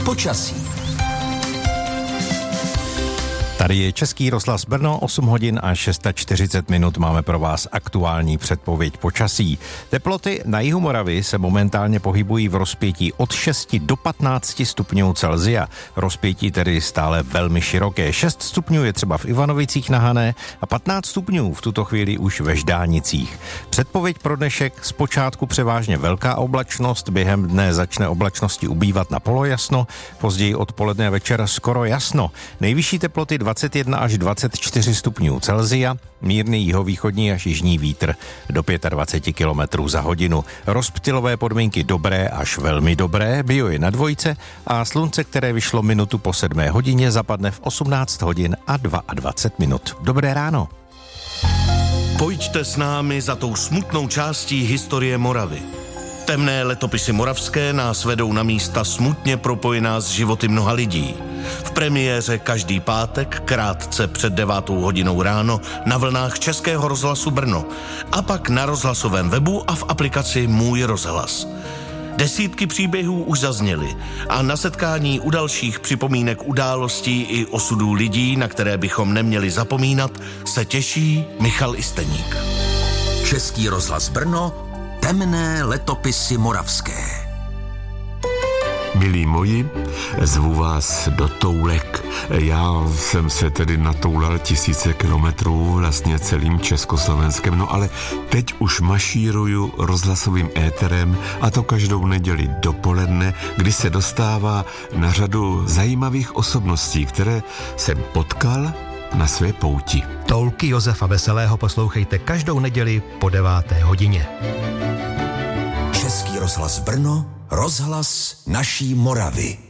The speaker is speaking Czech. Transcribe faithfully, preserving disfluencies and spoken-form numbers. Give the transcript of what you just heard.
počasí. Tady je Český rozhlas Brno, osm hodin a čtyřicet šest minut máme pro vás aktuální předpověď počasí. Teploty na jihu Moravy se momentálně pohybují v rozpětí od šesti do patnácti stupňů Celsia. Rozpětí tedy stále velmi široké. šest stupňů je třeba v Ivanovicích na Hané a patnáct stupňů v tuto chvíli už ve Ždánicích. Předpověď pro dnešek: zpočátku převážně velká oblačnost, během dne začne oblačnosti ubývat na polojasno, později odpoledne a večera skoro jasno. Nejvyšší teploty dvacet jedna až dvacet čtyři stupňů Celsia, mírný jihovýchodní až jižní vítr do dvacet pět kilometrů za hodinu. Rozptylové podmínky dobré až velmi dobré, bio je na dvojce a slunce, které vyšlo minutu po sedmé hodině, zapadne v osmnáct hodin a dvacet dva minut. Dobré ráno. Pojďte s námi za tou smutnou částí historie Moravy. Temné letopisy moravské nás vedou na místa smutně propojená s životy mnoha lidí. V premiéře každý pátek krátce před devátou hodinou ráno na vlnách Českého rozhlasu Brno a pak na rozhlasovém webu a v aplikaci Můj rozhlas. Desítky příběhů už zazněly a na setkání u dalších připomínek událostí i osudů lidí, na které bychom neměli zapomínat, se těší Michal Isteník. Český rozhlas Brno, temné letopisy moravské. Milí moji, zvu vás do Toulek. Já jsem se tedy natoulal tisíce kilometrů vlastně celým Československem, no ale teď už mašíruju rozhlasovým éterem, a to každou neděli dopoledne, kdy se dostává na řadu zajímavých osobností, které jsem potkal na své pouti. Toulky Josefa Veselého poslouchejte každou neděli po deváté hodině. Český rozhlas Brno, rozhlas naší Moravy.